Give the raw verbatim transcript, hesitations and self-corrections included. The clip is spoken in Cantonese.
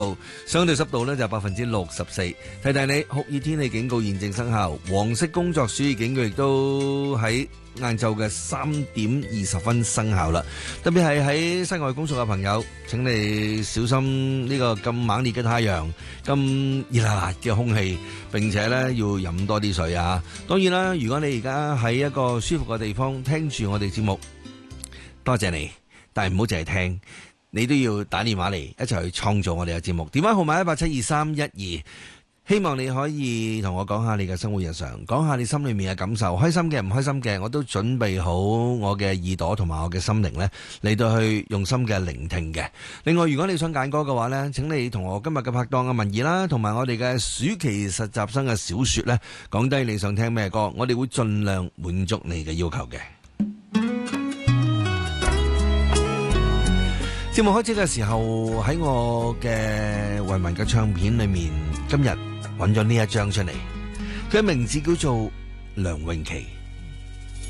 相對濕度呢就百分之六十四。提提你，酷熱天氣警告現正生效，黃色工作暑熱警告亦都喺晏晝嘅三點二十分生效啦。特別係喺室外工作嘅朋友，請你小心呢個咁猛烈嘅太陽，咁熱辣辣嘅空氣，並且呢要飲多啲水啊！當然啦，如果你而家喺一個舒服嘅地方聽住我哋節目，多謝你，但係唔好淨係聽。你都要打電話嚟一齊去創造我哋嘅節目，電話號碼一八七二三一二，希望你可以同我講下你嘅生活日常，講下你心裏面嘅感受，開心嘅唔開心嘅，我都準備好我嘅耳朵同埋我嘅心靈呢嚟到去用心嘅聆聽嘅。另外，如果你想揀歌嘅話呢，請你同我今日嘅拍檔嘅文儀啦，同埋我哋嘅暑期實習生嘅小雪呢，講低你想聽咩歌，我哋會盡量滿足你嘅要求嘅。節目開始嘅時候，喺我嘅慧文嘅唱片裏面，今日揾咗呢一張出嚟，佢嘅名字叫做梁詠琪。